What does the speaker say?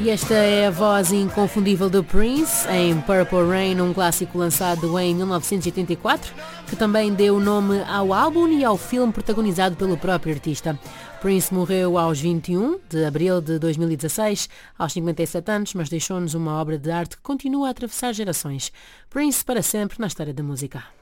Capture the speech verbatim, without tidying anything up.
E esta é a voz inconfundível do Prince em Purple Rain, um clássico lançado em mil novecentos e oitenta e quatro, que também deu nome ao álbum e ao filme protagonizado pelo próprio artista. Prince morreu aos vinte e um de abril de dois mil e dezasseis, aos cinquenta e sete anos, mas deixou-nos uma obra de arte que continua a atravessar gerações. Prince para sempre na história da música.